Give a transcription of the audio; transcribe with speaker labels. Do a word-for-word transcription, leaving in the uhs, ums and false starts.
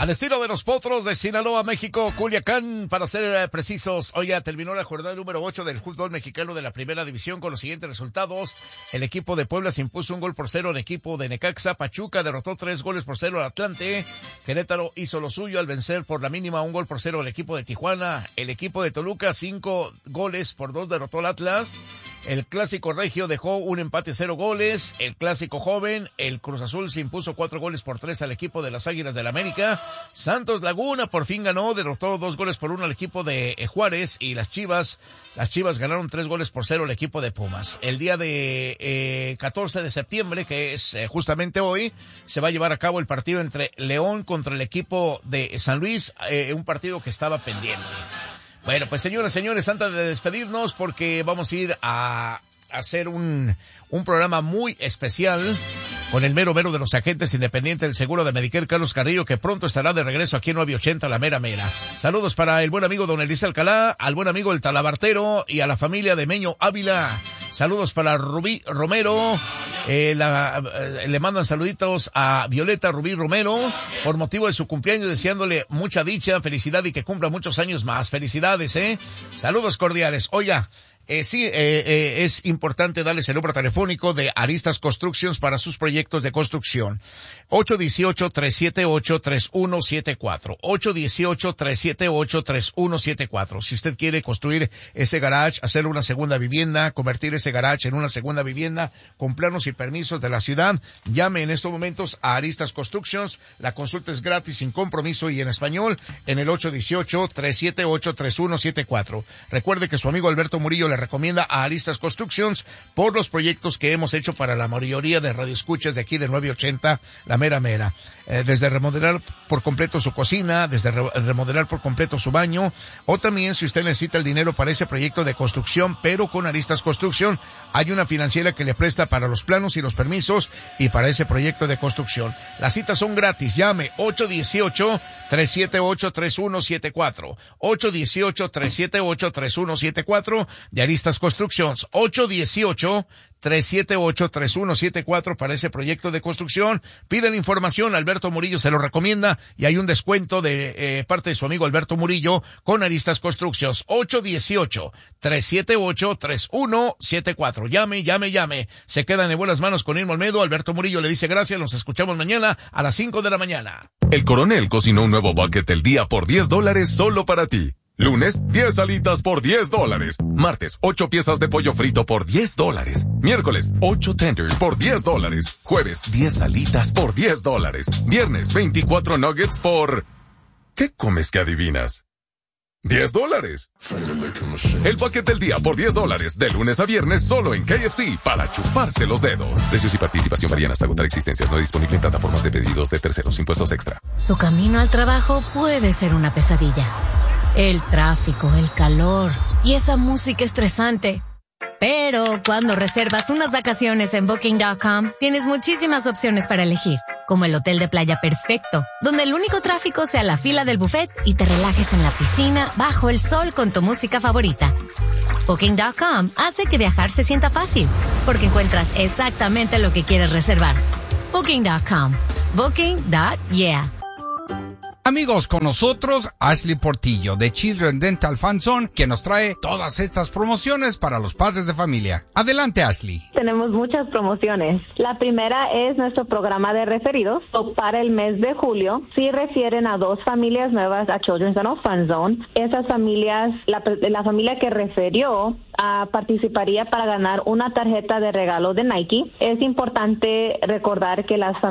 Speaker 1: Al estilo de los Potros de Sinaloa, México, Culiacán, para ser eh, precisos. Hoy ya terminó la jornada número ocho del fútbol mexicano de la primera división con los siguientes resultados. El equipo de Puebla se impuso un gol por cero al equipo de Necaxa. Pachuca derrotó tres goles por cero al Atlante. Querétaro hizo lo suyo al vencer por la mínima un gol por cero al equipo de Tijuana. El equipo de Toluca, cinco goles por dos derrotó al Atlas. El clásico regio dejó un empate cero goles. El clásico joven, el Cruz Azul se impuso cuatro goles por tres al equipo de las Águilas del América. Santos Laguna por fin ganó, derrotó dos goles por uno al equipo de Juárez. Y las Chivas, las Chivas ganaron tres goles por cero al equipo de Pumas. El día de eh, catorce de septiembre, que es eh, justamente hoy, se va a llevar a cabo el partido entre León contra el equipo de San Luis, eh, un partido que estaba pendiente. Bueno, pues señoras, señores, antes de despedirnos, porque vamos a ir a hacer un, un programa muy especial con el mero mero de los agentes independientes del seguro de Medicare, Carlos Carrillo, que pronto estará de regreso aquí en nueve ochenta, La Mera Mera. Saludos para el buen amigo don Elisa Alcalá, al buen amigo el Talabartero y a la familia de Meño Ávila. Saludos para Rubí Romero. Eh, la, eh, le mandan saluditos a Violeta Rubí Romero por motivo de su cumpleaños, deseándole mucha dicha, felicidad y que cumpla muchos años más. Felicidades, eh. Saludos cordiales. Oiga, Eh, sí, eh, eh, es importante darles el número telefónico de Aristas Constructions para sus proyectos de construcción. ocho uno ocho, tres siete ocho, tres uno siete cuatro. ocho uno ocho, tres siete ocho, tres uno siete cuatro. Si usted quiere construir ese garage, hacer una segunda vivienda, convertir ese garage en una segunda vivienda, con planos y permisos de la ciudad, llame en estos momentos a Aristas Constructions. La consulta es gratis, sin compromiso y en español, en el ocho uno ocho, tres siete ocho, tres uno siete cuatro. Recuerde que su amigo Alberto Murillo le recomienda a Aristas Constructions por los proyectos que hemos hecho para la mayoría de radioescuchas de aquí de nueve ochenta, La Mera Mera. Eh, desde remodelar por completo su cocina, desde re- remodelar por completo su baño, o también si usted necesita el dinero para ese proyecto de construcción, pero con Aristas Construction, hay una financiera que le presta para los planos y los permisos y para ese proyecto de construcción. Las citas son gratis. Llame ocho uno ocho, tres siete ocho, tres uno siete cuatro. ocho uno ocho, tres siete ocho, tres uno siete cuatro de Aristas Constructions. ocho uno ocho, tres siete ocho, tres uno siete cuatro para ese proyecto de construcción. Piden información, Alberto Murillo se lo recomienda y hay un descuento de eh, parte de su amigo Alberto Murillo con Aristas Constructions. ocho uno ocho, tres siete ocho, tres uno siete cuatro. Llame, llame, llame. Se quedan en buenas manos con Irma Olmedo. Alberto Murillo le dice gracias. Nos escuchamos mañana a las cinco de la mañana.
Speaker 2: El Coronel cocinó un nuevo bucket del día por diez dólares solo para ti. Lunes, diez alitas por diez dólares. Martes, ocho piezas de pollo frito por diez dólares. Miércoles, ocho tenders por diez dólares. Jueves, diez alitas por diez dólares. Viernes, veinticuatro nuggets por... ¿Qué comes que adivinas? diez dólares. El bucket del día por diez dólares. De lunes a viernes solo en K F C para chuparse los dedos. Precios y participación varían hasta agotar existencias. No disponible en plataformas de pedidos de terceros. Impuestos extra.
Speaker 3: Tu camino al trabajo puede ser una pesadilla. El tráfico, el calor y esa música estresante. Pero cuando reservas unas vacaciones en Booking punto com, tienes muchísimas opciones para elegir, como el hotel de playa perfecto, donde el único tráfico sea la fila del buffet y te relajes en la piscina bajo el sol con tu música favorita. Booking punto com hace que viajar se sienta fácil, porque encuentras exactamente lo que quieres reservar. Booking punto com. Booking punto yeah.
Speaker 4: Amigos, con nosotros Ashley Portillo de Children Dental Fan Zone, que nos trae todas estas promociones para los padres de familia. Adelante, Ashley.
Speaker 5: Tenemos muchas promociones. La primera es nuestro programa de referidos. So, para el mes de julio, si refieren a dos familias nuevas a Children's Dental Fan Zone, esas familias, la, la familia que refirió uh, participaría para ganar una tarjeta de regalo de Nike. Es importante recordar que las familias